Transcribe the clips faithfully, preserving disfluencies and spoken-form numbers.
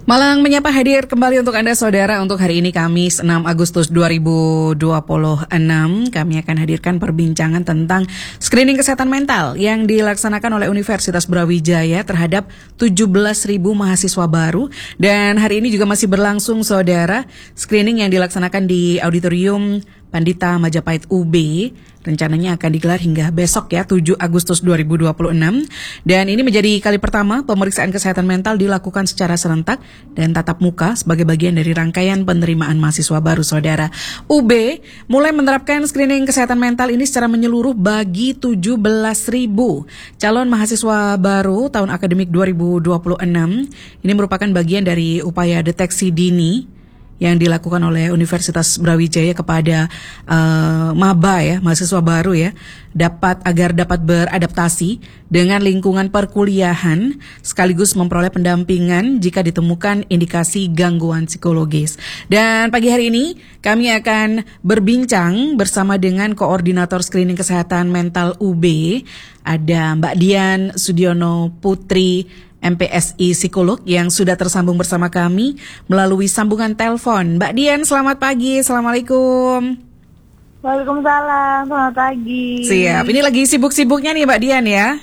Malang Menyapa hadir kembali untuk Anda saudara untuk hari ini Kamis enam Agustus dua ribu dua puluh enam. Kami akan hadirkan perbincangan tentang screening kesehatan mental yang dilaksanakan oleh Universitas Brawijaya terhadap tujuh belas ribu mahasiswa baru. Dan hari ini juga masih berlangsung saudara screening yang dilaksanakan di Auditorium Pandita Majapahit U B. Rencananya akan digelar hingga besok ya, tujuh Agustus dua ribu dua puluh enam. Dan ini menjadi kali pertama pemeriksaan kesehatan mental dilakukan secara serentak dan tatap muka sebagai bagian dari rangkaian penerimaan mahasiswa baru saudara. U B mulai menerapkan screening kesehatan mental ini secara menyeluruh bagi tujuh belas ribu calon mahasiswa baru tahun akademik dua ribu dua puluh enam. Ini merupakan bagian dari upaya deteksi dini yang dilakukan oleh Universitas Brawijaya kepada uh, maba ya, mahasiswa baru ya, dapat agar dapat beradaptasi dengan lingkungan perkuliahan sekaligus memperoleh pendampingan jika ditemukan indikasi gangguan psikologis. Dan pagi hari ini kami akan berbincang bersama dengan Koordinator Screening Kesehatan Mental U B, ada Mbak Dian Sudiono Putri, M P S I Psikolog yang sudah tersambung bersama kami melalui sambungan telepon. Mbak Dian, selamat pagi. Assalamualaikum. Waalaikumsalam, selamat pagi. Siap, ini lagi sibuk-sibuknya nih Mbak Dian ya?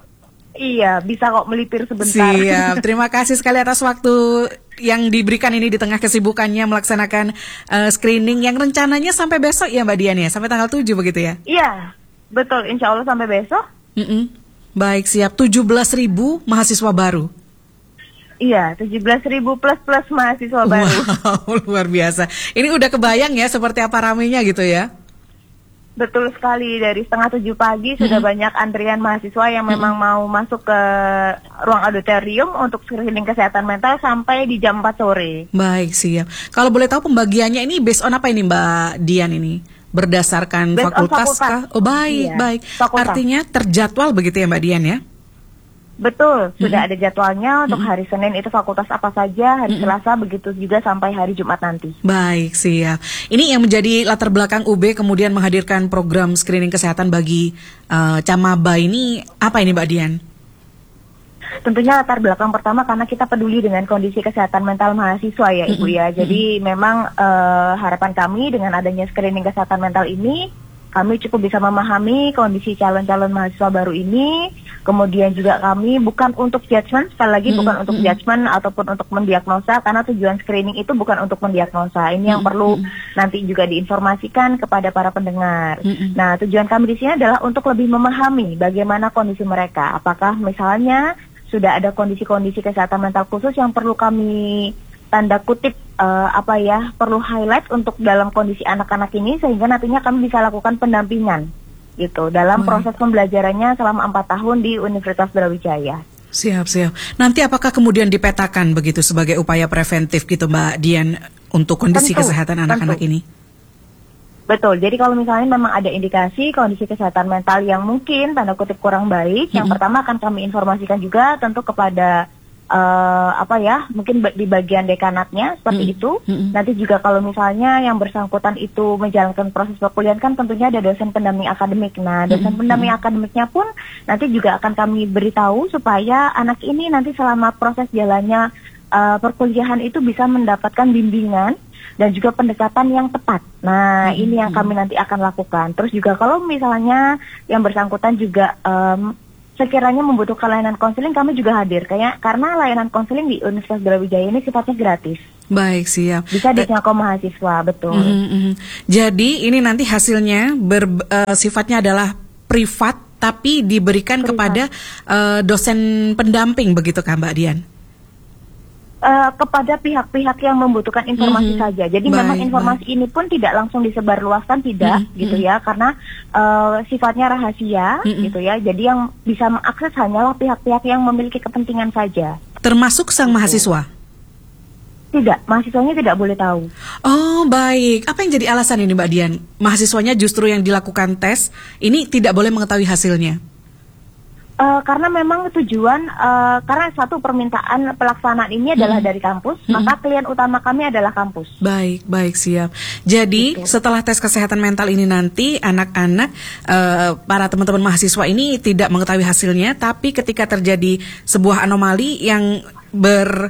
Iya, bisa kok melipir sebentar. Siap, terima kasih sekali atas waktu yang diberikan ini di tengah kesibukannya melaksanakan uh, screening yang rencananya sampai besok ya Mbak Dian ya? Sampai tanggal tujuh begitu ya? Iya, betul, insya Allah sampai besok. Mm-mm. Baik, siap. tujuh belas ribu mahasiswa baru. Iya, tujuh belas ribu plus-plus mahasiswa baru. Wow, luar biasa. Ini udah kebayang ya seperti apa ramainya gitu ya? Betul sekali, dari setengah tujuh pagi mm-hmm. sudah banyak antrian mahasiswa yang mm-hmm. memang mau masuk ke ruang auditorium untuk screening kesehatan mental sampai di jam empat sore. Baik, siap. Kalau boleh tahu pembagiannya ini based on apa ini Mbak Dian ini? Berdasarkan based fakultas, fakultas kah? Oh baik, iya, baik. Fakultas. Artinya terjadwal begitu ya Mbak Dian ya? Betul, sudah mm-hmm. ada jadwalnya untuk mm-hmm. hari Senin itu fakultas apa saja, hari mm-hmm. Selasa begitu juga sampai hari Jumat nanti. Baik, siap. Ini yang menjadi latar belakang U B kemudian menghadirkan program screening kesehatan bagi uh, Camaba ini apa ini Mbak Dian? Tentunya latar belakang pertama karena kita peduli dengan kondisi kesehatan mental mahasiswa ya Ibu ya. Jadi mm-hmm. memang uh, harapan kami dengan adanya screening kesehatan mental ini, kami cukup bisa memahami kondisi calon-calon mahasiswa baru ini. Kemudian juga kami bukan untuk judgement, sekali lagi mm-hmm. bukan untuk judgement ataupun untuk mendiagnosa, karena tujuan screening itu bukan untuk mendiagnosa. Ini yang mm-hmm. perlu nanti juga diinformasikan kepada para pendengar. Mm-hmm. Nah, tujuan kami di sini adalah untuk lebih memahami bagaimana kondisi mereka. Apakah misalnya sudah ada kondisi-kondisi kesehatan mental khusus yang perlu kami tanda kutip uh, apa ya perlu highlight untuk dalam kondisi anak-anak ini, sehingga nantinya kami bisa lakukan pendampingan gitu dalam hmm. proses pembelajarannya selama empat tahun di Universitas Brawijaya. Siap, siap. Nanti apakah kemudian dipetakan begitu sebagai upaya preventif gitu Mbak Dian untuk kondisi tentu, kesehatan anak-anak tentu. ini? Betul, jadi kalau misalnya memang ada indikasi kondisi kesehatan mental yang mungkin tanda kutip kurang baik, mm-hmm. yang pertama akan kami informasikan juga tentu kepada uh, apa ya, mungkin di bagian dekanatnya seperti mm-hmm. itu. Mm-hmm. Nanti juga kalau misalnya yang bersangkutan itu menjalankan proses perkuliahan kan tentunya ada dosen pendamping akademik. Nah, dosen mm-hmm. pendamping akademiknya pun nanti juga akan kami beritahu supaya anak ini nanti selama proses jalannya uh, perkuliahan itu bisa mendapatkan bimbingan dan juga pendekatan yang tepat. Nah, hmm, ini yang kami nanti akan lakukan. Terus juga kalau misalnya yang bersangkutan juga um, sekiranya membutuhkan layanan konseling, kami juga hadir. Kayak karena layanan konseling di Universitas Brawijaya ini sifatnya gratis. Baik, siap. Bisa dijangkau mahasiswa, betul. Mm-hmm. Jadi ini nanti hasilnya ber, uh, sifatnya adalah privat, tapi diberikan privat. kepada uh, dosen pendamping, begitu kan Mbak Dian? Uh, kepada pihak-pihak yang membutuhkan informasi mm-hmm. saja. Jadi baik, memang informasi baik. ini pun tidak langsung disebarluaskan, tidak mm-hmm. gitu ya, karena uh, sifatnya rahasia mm-hmm. gitu ya. Jadi yang bisa mengakses hanyalah pihak-pihak yang memiliki kepentingan saja. Termasuk sang gitu. mahasiswa? Tidak, mahasiswanya tidak boleh tahu. Oh baik, apa yang jadi alasan ini Mbak Dian? Mahasiswanya justru yang dilakukan tes ini tidak boleh mengetahui hasilnya? Uh, karena memang tujuan, uh, karena satu permintaan pelaksanaan ini adalah hmm. dari kampus, hmm. maka klien utama kami adalah kampus. Baik, baik, siap. Jadi gitu. Setelah tes kesehatan mental ini nanti anak-anak, uh, para teman-teman mahasiswa ini tidak mengetahui hasilnya, tapi ketika terjadi sebuah anomali yang ber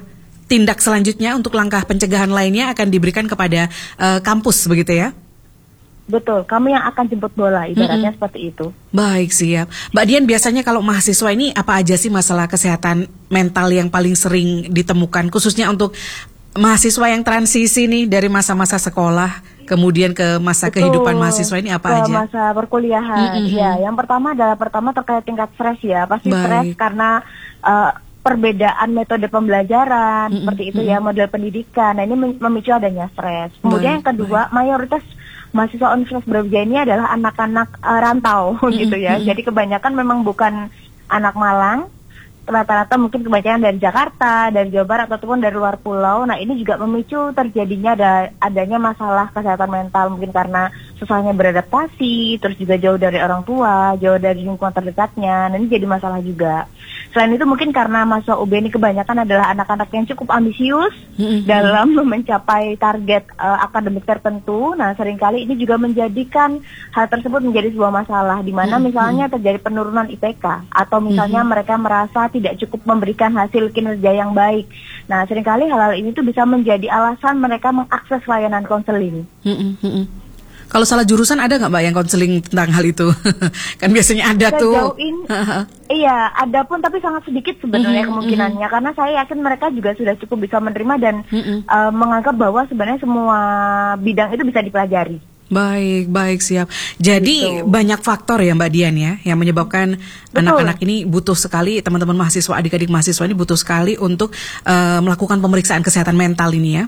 tindak selanjutnya untuk langkah pencegahan lainnya akan diberikan kepada uh, kampus begitu ya? Betul, kami yang akan jemput bola, ibaratnya mm-hmm. seperti itu. Baik, siap. Mbak Dian, biasanya kalau mahasiswa ini apa aja sih masalah kesehatan mental yang paling sering ditemukan, khususnya untuk mahasiswa yang transisi nih dari masa-masa sekolah kemudian ke masa Betul, kehidupan mahasiswa ini apa ke aja? Masa perkuliahan. Mm-hmm. Ya, yang pertama adalah pertama terkait tingkat stres ya, pasti stres karena uh, perbedaan metode pembelajaran mm-hmm. seperti itu ya, model pendidikan. Nah, ini memicu adanya stres. Kemudian baik, yang kedua, baik. mayoritas mahasiswa Universitas Brawijaya ini adalah anak-anak uh, rantau mm-hmm. gitu ya. Mm-hmm. Jadi kebanyakan memang bukan anak Malang, rata-rata mungkin kebanyakan dari Jakarta, dari Jawa Barat ataupun dari luar pulau. Nah, ini juga memicu terjadinya ada adanya masalah kesehatan mental, mungkin karena susahnya beradaptasi, terus juga jauh dari orang tua, jauh dari lingkungan terdekatnya. Nah, ini jadi masalah juga. Selain itu mungkin karena mahasiswa U B ini kebanyakan adalah anak-anak yang cukup ambisius mm-hmm. dalam mencapai target uh, akademik tertentu. Nah, seringkali ini juga menjadikan hal tersebut menjadi sebuah masalah, di mana mm-hmm. misalnya terjadi penurunan I P K atau misalnya mm-hmm. mereka merasa tidak cukup memberikan hasil kinerja yang baik. Nah, seringkali hal-hal ini tuh bisa menjadi alasan mereka mengakses layanan konseling. Mm-hmm. Kalau salah jurusan ada nggak Mbak yang konseling tentang hal itu? Kan biasanya ada tuh. Sejauh ini, iya, ada pun tapi sangat sedikit sebenarnya mm-hmm, kemungkinannya. Mm-hmm. Karena saya yakin mereka juga sudah cukup bisa menerima dan mm-hmm. uh, menganggap bahwa sebenarnya semua bidang itu bisa dipelajari. Baik, baik, siap. Jadi gitu. Banyak faktor ya Mbak Dian ya yang menyebabkan Betul. anak-anak ini butuh sekali, teman-teman mahasiswa, adik-adik mahasiswa ini butuh sekali untuk uh, melakukan pemeriksaan kesehatan mental ini ya.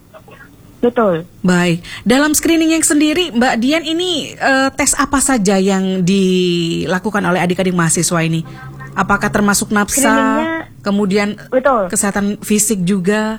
Betul. Baik. Dalam screening yang sendiri, Mbak Dian ini uh, tes apa saja yang dilakukan oleh adik-adik mahasiswa ini? Apakah termasuk nafsa, kemudian betul. kesehatan fisik juga?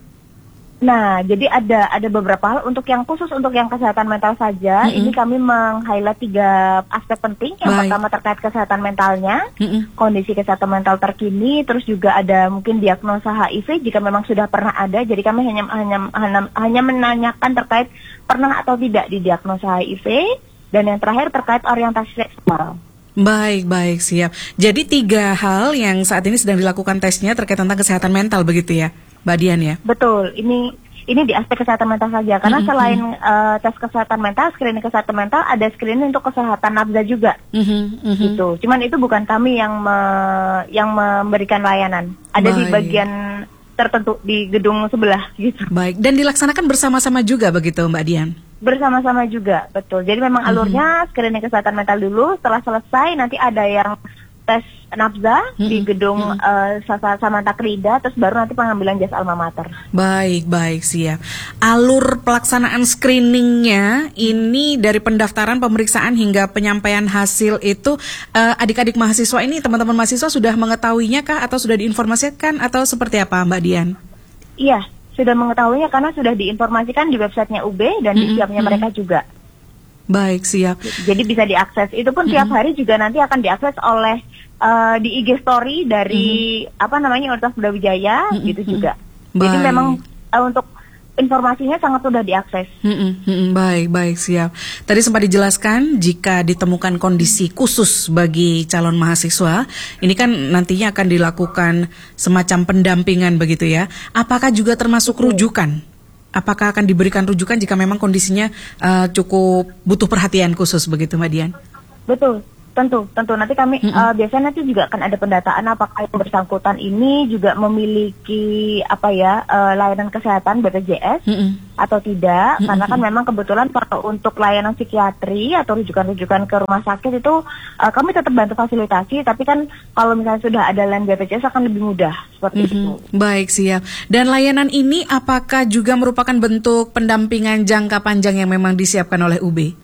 Nah, jadi ada ada beberapa hal untuk yang khusus untuk yang kesehatan mental saja. Mm-hmm. Ini kami meng-highlight tiga aspek penting. Yang Baik. pertama terkait kesehatan mentalnya, mm-hmm. kondisi kesehatan mental terkini, terus juga ada mungkin diagnosa H I V jika memang sudah pernah ada. Jadi kami hanya hanya hanya, hanya menanyakan terkait pernah atau tidak didiagnosa H I V, dan yang terakhir terkait orientasi seksual. Baik, baik, siap. Jadi tiga hal yang saat ini sedang dilakukan tesnya terkait tentang kesehatan mental begitu ya, Mbak Dian ya? Betul, ini ini di aspek kesehatan mental saja. Karena mm-hmm. selain uh, tes kesehatan mental, screening kesehatan mental, ada screening untuk kesehatan nafsa juga. Mm-hmm. Gitu. Cuman itu bukan kami yang me, yang memberikan layanan. Ada Baik. di bagian tertentu di gedung sebelah gitu. Baik, dan dilaksanakan bersama-sama juga begitu Mbak Dian? Bersama-sama juga, betul. Jadi memang mm-hmm. alurnya screening kesehatan mental dulu, setelah selesai nanti ada yang tes nafsa hmm. di gedung hmm. uh, Samanta Krida, terus baru nanti pengambilan jas alma mater. Baik, baik, siap. Alur pelaksanaan screeningnya ini dari pendaftaran, pemeriksaan hingga penyampaian hasil itu uh, adik-adik mahasiswa ini, teman-teman mahasiswa sudah mengetahuinya kah atau sudah diinformasikan atau seperti apa Mbak Dian? Iya, sudah mengetahuinya karena sudah diinformasikan di websitenya U B dan hmm. di siapnya hmm. mereka juga. Baik, siap. Jadi bisa diakses. Itu pun tiap hari juga nanti akan diakses oleh uh, di I G story dari mm-hmm. apa namanya Universitas Brawijaya mm-hmm. gitu juga. Baik. Jadi memang uh, untuk informasinya sangat mudah diakses. Mm-hmm. Baik, baik, siap. Tadi sempat dijelaskan jika ditemukan kondisi khusus bagi calon mahasiswa, ini kan nantinya akan dilakukan semacam pendampingan begitu ya. Apakah juga termasuk Betul. rujukan? Apakah akan diberikan rujukan jika memang kondisinya uh, cukup butuh perhatian khusus begitu Mbak Dian? Betul, tentu, tentu. Nanti kami mm-hmm. uh, biasanya nanti juga akan ada pendataan apakah yang bersangkutan ini juga memiliki apa ya uh, layanan kesehatan B P J S mm-hmm. atau tidak, mm-hmm. karena kan memang kebetulan kalau untuk layanan psikiatri atau rujukan-rujukan ke rumah sakit itu uh, kami tetap bantu fasilitasi, tapi kan kalau misalnya sudah ada layanan B P J S akan lebih mudah seperti mm-hmm. itu. Baik, siap. Dan layanan ini apakah juga merupakan bentuk pendampingan jangka panjang yang memang disiapkan oleh U B?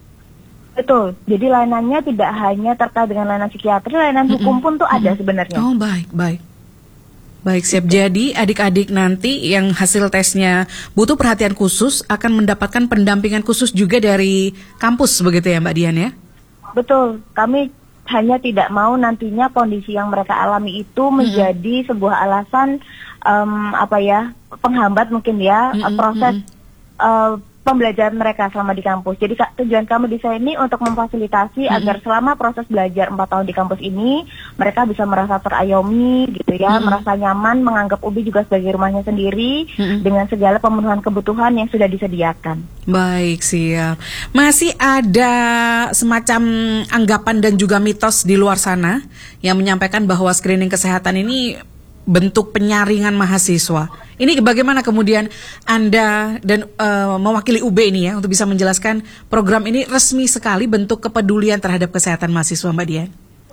Betul, jadi layanannya tidak hanya terkait dengan layanan psikiatri, layanan mm-hmm. hukum pun tuh mm-hmm. ada sebenarnya. Oh, baik, baik. Baik, siap. Jadi adik-adik nanti yang hasil tesnya butuh perhatian khusus akan mendapatkan pendampingan khusus juga dari kampus begitu ya Mbak Dian ya? Betul, kami hanya tidak mau nantinya kondisi yang mereka alami itu menjadi mm-hmm. sebuah alasan um, apa ya, penghambat mungkin ya mm-hmm. proses uh, pembelajaran mereka selama di kampus. Jadi Kak, tujuan kami di sini untuk memfasilitasi mm-hmm. agar selama proses belajar empat tahun di kampus ini mereka bisa merasa terayomi gitu ya, mm-hmm. merasa nyaman, menganggap U B I juga sebagai rumahnya sendiri mm-hmm. dengan segala pemenuhan kebutuhan yang sudah disediakan. Baik, siap. Masih ada semacam anggapan dan juga mitos di luar sana yang menyampaikan bahwa screening kesehatan ini bentuk penyaringan mahasiswa. Ini bagaimana kemudian Anda dan uh, mewakili U B ini ya untuk bisa menjelaskan program ini resmi sekali bentuk kepedulian terhadap kesehatan mahasiswa, Mbak Dian?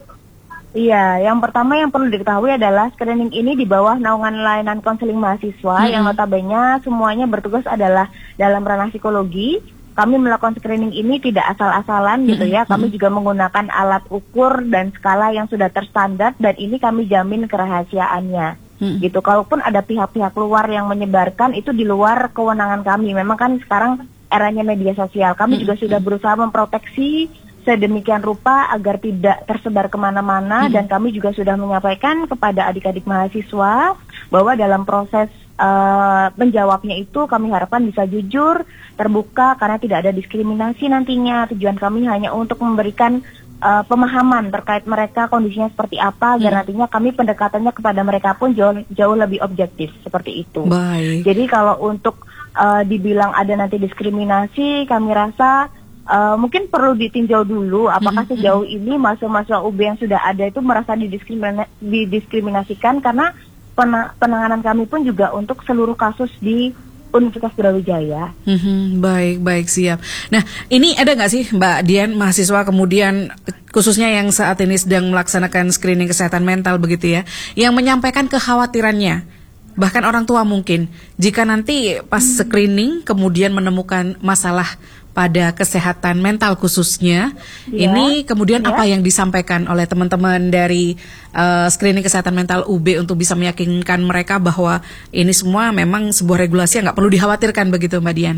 Iya, yang pertama yang perlu diketahui adalah screening ini di bawah naungan layanan konseling mahasiswa hmm. yang notabene semuanya bertugas adalah dalam ranah psikologi. Kami melakukan screening ini tidak asal-asalan gitu ya. Kami juga menggunakan alat ukur dan skala yang sudah terstandar dan ini kami jamin kerahasiaannya. Hmm. Gitu. Kalaupun ada pihak-pihak luar yang menyebarkan itu di luar kewenangan kami. Memang kan sekarang eranya media sosial. Kami hmm. juga sudah berusaha memproteksi sedemikian rupa agar tidak tersebar kemana-mana hmm. dan kami juga sudah menyampaikan kepada adik-adik mahasiswa bahwa dalam proses Uh, menjawabnya itu kami harapkan bisa jujur, terbuka karena tidak ada diskriminasi nantinya. Tujuan kami hanya untuk memberikan uh, pemahaman terkait mereka kondisinya seperti apa, agar hmm. nantinya kami pendekatannya kepada mereka pun jauh jauh lebih objektif seperti itu. Baik. Jadi kalau untuk uh, dibilang ada nanti diskriminasi, kami rasa uh, mungkin perlu ditinjau dulu apakah hmm. sejauh ini mahasiswa-mahasiswa U B yang sudah ada itu merasa didiskrimina- didiskriminasikan karena penanganan kami pun juga untuk seluruh kasus di Universitas Brawijaya. Mm-hmm, baik, baik, siap. Nah, ini ada nggak sih Mbak Dian, mahasiswa kemudian khususnya yang saat ini sedang melaksanakan screening kesehatan mental begitu ya, yang menyampaikan kekhawatirannya, bahkan orang tua mungkin, jika nanti pas hmm. screening kemudian menemukan masalah pada kesehatan mental khususnya, ya, ini kemudian ya. apa yang disampaikan oleh teman-teman dari uh, screening kesehatan mental U B untuk bisa meyakinkan mereka bahwa ini semua memang sebuah regulasi yang nggak perlu dikhawatirkan begitu, Mbak Dian?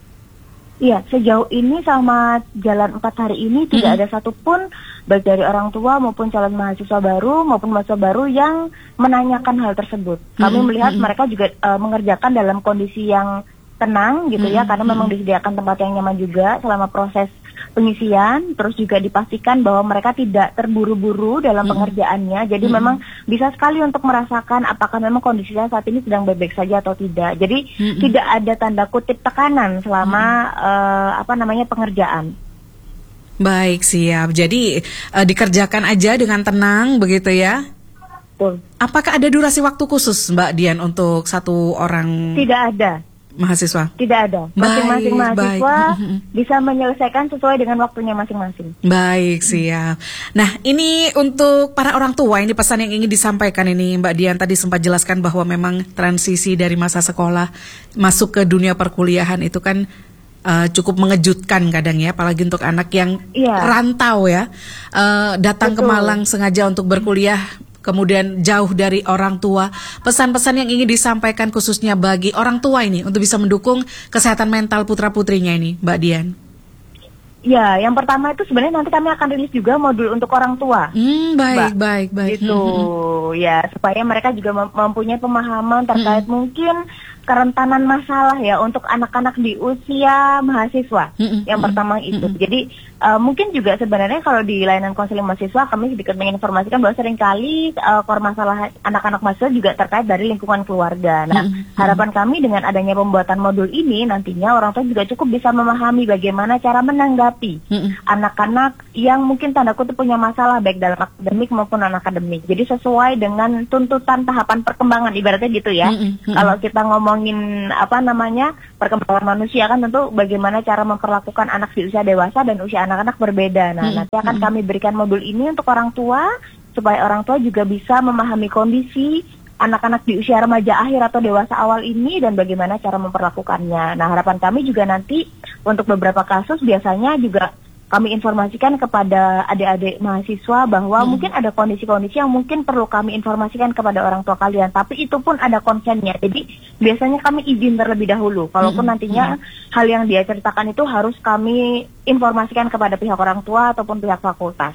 Iya, sejauh ini sama jalan empat hari ini mm-hmm. tidak ada satupun baik dari orang tua maupun calon mahasiswa baru maupun mahasiswa baru yang menanyakan hal tersebut. Kami mm-hmm. melihat mereka juga uh, mengerjakan dalam kondisi yang tenang gitu ya, hmm, karena memang disediakan tempat yang nyaman juga selama proses pengisian, terus juga dipastikan bahwa mereka tidak terburu-buru dalam hmm. pengerjaannya, jadi hmm. memang bisa sekali untuk merasakan apakah memang kondisinya saat ini sedang baik-baik saja atau tidak. Jadi hmm. tidak ada tanda kutip tekanan selama hmm. uh, apa namanya pengerjaan. Baik, siap. Jadi uh, dikerjakan aja dengan tenang begitu ya. Betul. Apakah ada durasi waktu khusus, Mbak Dian, untuk satu orang? Tidak ada. Mahasiswa? Tidak ada. Masing-masing baik, mahasiswa baik. bisa menyelesaikan sesuai dengan waktunya masing-masing. Baik, siap. Nah, ini untuk para orang tua, ini pesan yang ingin disampaikan ini Mbak Dian tadi sempat jelaskan bahwa memang transisi dari masa sekolah masuk ke dunia perkuliahan itu kan uh, cukup mengejutkan kadang ya, apalagi untuk anak yang ya. rantau ya, uh, datang Betul. ke Malang sengaja untuk berkuliah, kemudian jauh dari orang tua. Pesan-pesan yang ingin disampaikan khususnya bagi orang tua ini untuk bisa mendukung kesehatan mental putra-putrinya ini, Mbak Dian. Ya, yang pertama itu sebenarnya nanti kami akan rilis juga modul untuk orang tua. Hmm, baik, Mbak. baik, baik. Gitu, hmm. ya, supaya mereka juga mempunyai pemahaman terkait hmm. mungkin kerentanan masalah ya untuk anak-anak di usia mahasiswa. Mm-hmm. Yang pertama itu. Mm-hmm. Jadi uh, mungkin juga sebenarnya kalau di layanan konseling mahasiswa kami sedikit menginformasikan bahwa seringkali uh, core masalah anak-anak mahasiswa juga terkait dari lingkungan keluarga. Nah, mm-hmm. harapan kami dengan adanya pembuatan modul ini nantinya orang tua juga cukup bisa memahami bagaimana cara menanggapi mm-hmm. anak-anak yang mungkin tanda kutip punya masalah baik dalam akademik maupun non-akademik. Jadi sesuai dengan tuntutan tahapan perkembangan ibaratnya gitu ya. Mm-hmm. Kalau kita ngomong ngomongin apa namanya perkembangan manusia kan tentu bagaimana cara memperlakukan anak di usia dewasa dan usia anak-anak berbeda. Nah, hmm. nanti akan hmm. kami berikan modul ini untuk orang tua supaya orang tua juga bisa memahami kondisi anak-anak di usia remaja akhir atau dewasa awal ini dan bagaimana cara memperlakukannya. Nah, harapan kami juga nanti untuk beberapa kasus biasanya juga kami informasikan kepada adik-adik mahasiswa bahwa hmm. mungkin ada kondisi-kondisi yang mungkin perlu kami informasikan kepada orang tua kalian, tapi itu pun ada konsennya. Jadi biasanya kami izin terlebih dahulu. Kalaupun hmm. nantinya hmm. hal yang dia ceritakan itu harus kami informasikan kepada pihak orang tua ataupun pihak fakultas.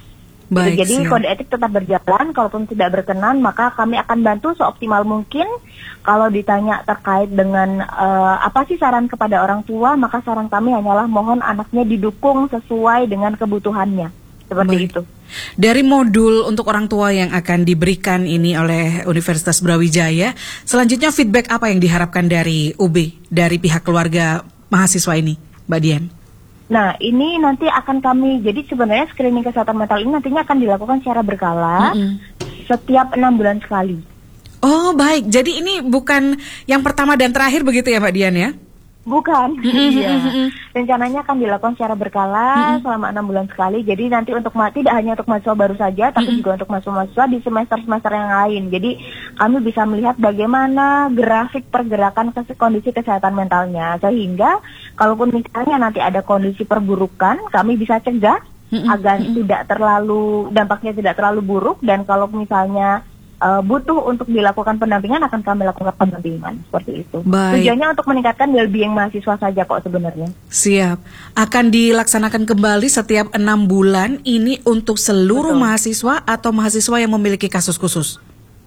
Gitu. Jadi siap. Kode etik tetap berjalan, kalaupun tidak berkenan maka kami akan bantu seoptimal mungkin. Kalau ditanya terkait dengan uh, apa sih saran kepada orang tua, maka saran kami hanyalah mohon anaknya didukung sesuai dengan kebutuhannya, seperti Baik. itu. Dari modul untuk orang tua yang akan diberikan ini oleh Universitas Brawijaya, selanjutnya feedback apa yang diharapkan dari U B, dari pihak keluarga mahasiswa ini, Mbak Dian? Nah, ini nanti akan kami, jadi sebenarnya screening kesehatan mental ini nantinya akan dilakukan secara berkala, mm-hmm. setiap enam bulan sekali. Oh, baik. Jadi ini bukan yang pertama dan terakhir begitu ya, Mbak Dian ya? Bukan, mm-hmm. iya. Rencananya akan dilakukan secara berkala mm-hmm. selama enam bulan sekali. Jadi nanti untuk tidak hanya untuk mahasiswa baru saja, tapi mm-hmm. juga untuk mahasiswa-mahasiswa di semester-semester yang lain. Jadi kami bisa melihat bagaimana grafik pergerakan kondisi kesehatan mentalnya, sehingga kalaupun misalnya nanti ada kondisi perburukan, kami bisa cegah mm-hmm. agar mm-hmm. tidak terlalu dampaknya tidak terlalu buruk. Dan kalau misalnya Uh, butuh untuk dilakukan pendampingan, akan kami lakukan pendampingan seperti itu. Baik. Tujuannya untuk meningkatkan well-being mahasiswa saja kok sebenarnya. Siap. Akan dilaksanakan kembali setiap enam bulan ini untuk seluruh Betul. mahasiswa atau mahasiswa yang memiliki kasus khusus?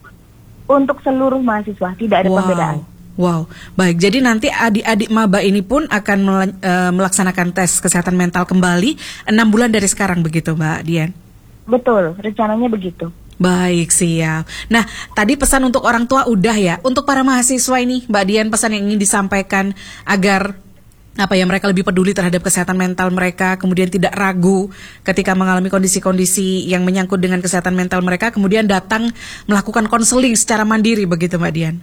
Untuk seluruh mahasiswa, tidak ada wow. perbedaan. Wow, baik. Jadi nanti adik-adik maba ini pun akan mel- uh, melaksanakan tes kesehatan mental kembali enam bulan dari sekarang, begitu, Mbak Dian? Betul, rencananya begitu. Baik, siap. Nah, tadi pesan untuk orang tua udah ya. Untuk para mahasiswa ini, Mbak Dian, pesan yang ingin disampaikan agar apa ya mereka lebih peduli terhadap kesehatan mental mereka, kemudian tidak ragu ketika mengalami kondisi-kondisi yang menyangkut dengan kesehatan mental mereka, kemudian datang melakukan konseling secara mandiri, begitu Mbak Dian?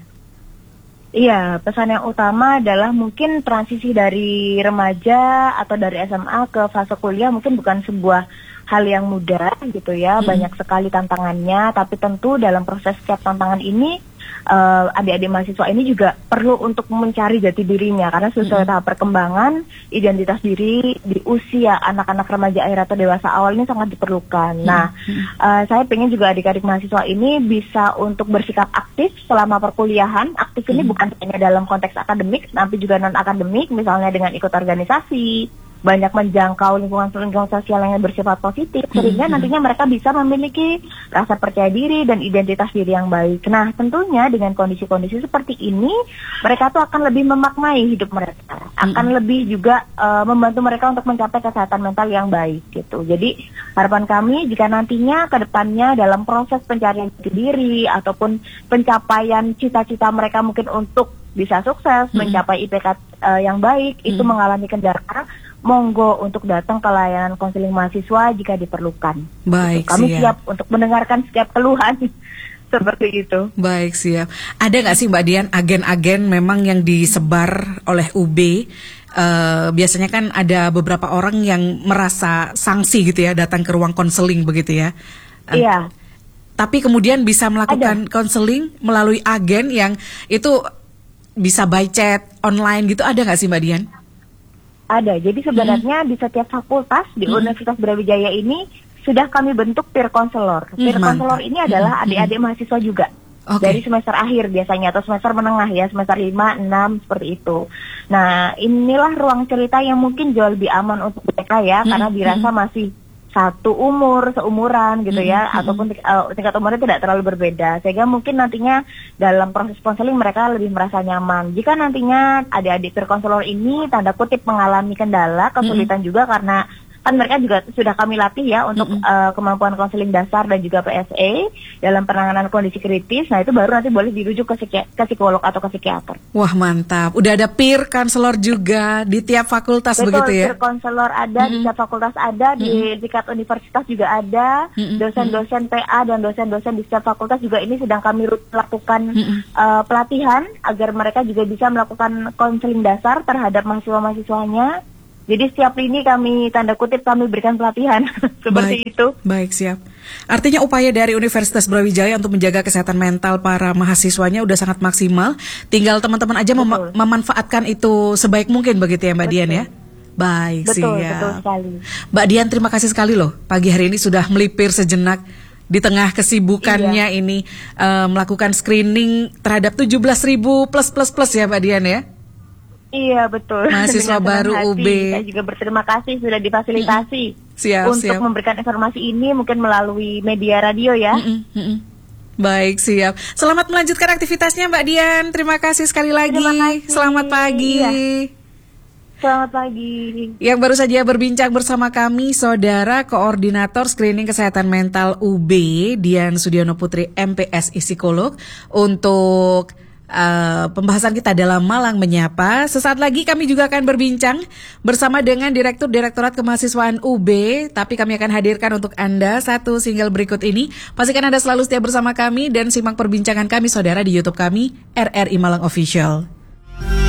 Iya, pesan yang utama adalah mungkin transisi dari remaja atau dari S M A ke fase kuliah mungkin bukan sebuah hal yang mudah gitu ya, hmm. banyak sekali tantangannya, tapi tentu dalam proses setiap tantangan ini uh, adik-adik mahasiswa ini juga perlu untuk mencari jati dirinya, karena sesuai hmm. tahap perkembangan identitas diri di usia anak-anak remaja akhir atau dewasa awal ini sangat diperlukan. Hmm. Nah, uh, saya pengen juga adik-adik mahasiswa ini bisa untuk bersikap aktif selama perkuliahan. Aktif ini hmm. bukan hanya dalam konteks akademik, tapi juga non-akademik, misalnya dengan ikut organisasi, banyak menjangkau lingkungan-lingkungan sosial yang bersifat positif, sehingga mm-hmm. nantinya mereka bisa memiliki rasa percaya diri dan identitas diri yang baik. Nah, tentunya dengan kondisi-kondisi seperti ini, mereka tuh akan lebih memaknai hidup mereka, akan mm-hmm. lebih juga uh, membantu mereka untuk mencapai kesehatan mental yang baik gitu. Jadi harapan kami jika nantinya ke depannya dalam proses pencarian jati diri ataupun pencapaian cita-cita mereka mungkin untuk bisa sukses, mm-hmm. mencapai I P K uh, yang baik, mm-hmm. itu mengalami kendala, monggo untuk datang ke layanan konseling mahasiswa jika diperlukan. Baik, gitu. Kami siap. siap untuk mendengarkan setiap keluhan seperti itu. Baik, siap. Ada nggak sih Mbak Dian agen-agen memang yang disebar oleh U B? Uh, biasanya kan ada beberapa orang yang merasa sanksi gitu ya datang ke ruang konseling begitu ya. Uh, iya. Tapi kemudian bisa melakukan konseling melalui agen yang itu bisa by chat online gitu, ada nggak sih Mbak Dian? Ada, jadi sebenarnya hmm. di setiap fakultas di hmm. Universitas Brawijaya ini sudah kami bentuk peer counselor. Peer hmm, counselor ini adalah hmm. adik-adik mahasiswa juga. Okay. Dari semester akhir biasanya atau semester menengah ya, semester lima, enam seperti itu. Nah, inilah ruang cerita yang mungkin jauh lebih aman untuk mereka ya, hmm. karena dirasa hmm. masih satu umur, seumuran gitu ya, mm-hmm. ataupun uh, tingkat umurnya tidak terlalu berbeda, sehingga mungkin nantinya dalam proses konseling mereka lebih merasa nyaman. Jika nantinya adik-adik peer counselor ini tanda kutip mengalami kendala, kesulitan mm-hmm. juga karena kan mereka juga sudah kami latih ya untuk mm-hmm. uh, kemampuan konseling dasar dan juga P S E dalam penanganan kondisi kritis. Nah, itu baru nanti boleh dirujuk ke, psiki- ke psikolog atau ke psikiater. Wah, mantap. Udah ada peer counselor juga di tiap fakultas. Betul, begitu ya? Peer counselor ada, mm-hmm. di tiap fakultas ada, mm-hmm. di tingkat universitas juga ada, mm-hmm. dosen-dosen P A dan dosen-dosen di setiap fakultas juga ini sedang kami lakukan mm-hmm. uh, pelatihan agar mereka juga bisa melakukan konseling dasar terhadap mahasiswa-mahasiswanya. Jadi setiap lini kami, tanda kutip, kami berikan pelatihan seperti baik, itu. Baik, siap. Artinya upaya dari Universitas Brawijaya untuk menjaga kesehatan mental para mahasiswanya udah sangat maksimal. Tinggal teman-teman aja mem- memanfaatkan itu sebaik mungkin begitu ya Mbak betul. Dian ya? Baik, betul, siap. Betul sekali. Mbak Dian, terima kasih sekali loh. Pagi hari ini sudah melipir sejenak di tengah kesibukannya iya. ini uh, melakukan screening terhadap tujuh belas ribu plus plus plus ya Mbak Dian ya? Iya betul. Mahasiswa baru U B. Saya juga berterima kasih sudah difasilitasi. siap, untuk siap. memberikan informasi ini mungkin melalui media radio ya. Mm-mm, mm-mm. Baik, siap. Selamat melanjutkan aktivitasnya Mbak Dian. Terima kasih sekali lagi. Terima kasih. Selamat pagi. Iya. Selamat pagi. Yang baru saja berbincang bersama kami, Saudara Koordinator Screening Kesehatan Mental U B, Dian Sudiono Putri, M P S I Psikolog, untuk uh, pembahasan kita dalam Malang Menyapa. Sesaat lagi kami juga akan berbincang bersama dengan Direktur Direktorat Kemahasiswaan U B, tapi kami akan hadirkan untuk Anda satu single berikut ini. Pastikan Anda selalu setia bersama kami dan simak perbincangan kami, Saudara, di YouTube kami, R R I Malang Official.